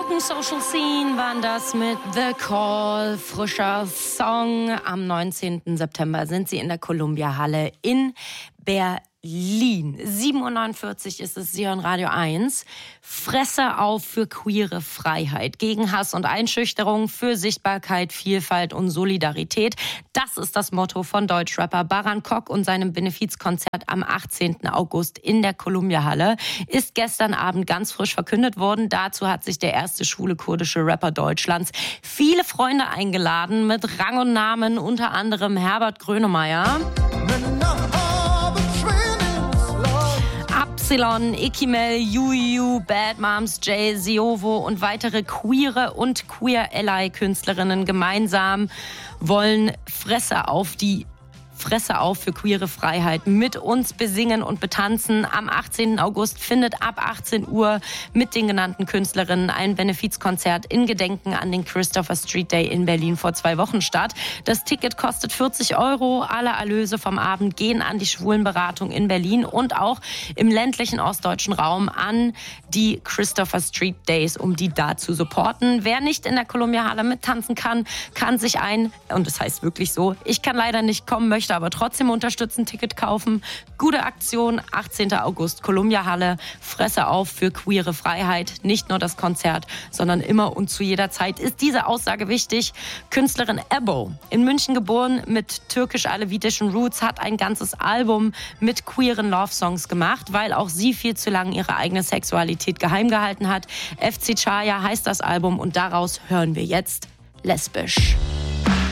Broken Social Scene waren das mit The Call, frischer Song. Am 19. September sind sie in der Columbia-Halle in Berlin. 7:49 Uhr ist es, Sie hören Radio 1. Fresse auf für queere Freiheit, gegen Hass und Einschüchterung, für Sichtbarkeit, Vielfalt und Solidarität. Das ist das Motto von Deutschrapper Baran Kok und seinem Benefizkonzert am 18. August in der Columbia-Halle. Ist gestern Abend ganz frisch verkündet worden. Dazu hat sich der erste schwule kurdische Rapper Deutschlands viele Freunde eingeladen mit Rang und Namen, unter anderem Herbert Grönemeyer, Absilon, Ikimel, Juju, Bad Moms, Jay, Siovo und weitere queere und Queer-Ally-Künstlerinnen gemeinsam wollen Fresse auf für queere Freiheit mit uns besingen und betanzen. Am 18. August findet ab 18 Uhr mit den genannten Künstlerinnen ein Benefizkonzert in Gedenken an den Christopher Street Day in Berlin vor 2 Wochen statt. Das Ticket kostet 40 €. Alle Erlöse vom Abend gehen an die Schwulenberatung in Berlin und auch im ländlichen ostdeutschen Raum an die Christopher Street Days, um die da zu supporten. Wer nicht in der Columbia-Halle mittanzen kann, kann sich und das heißt wirklich so, ich kann leider nicht kommen, möchte aber trotzdem unterstützen, Ticket kaufen. Gute Aktion, 18. August, Columbia-Halle, Fresse auf für queere Freiheit. Nicht nur das Konzert, sondern immer und zu jeder Zeit ist diese Aussage wichtig. Künstlerin Ebo, in München geboren, mit türkisch-alevitischen Roots, hat ein ganzes Album mit queeren Love-Songs gemacht, weil auch sie viel zu lange ihre eigene Sexualität geheim gehalten hat. FC Chaya heißt das Album und daraus hören wir jetzt Lesbisch.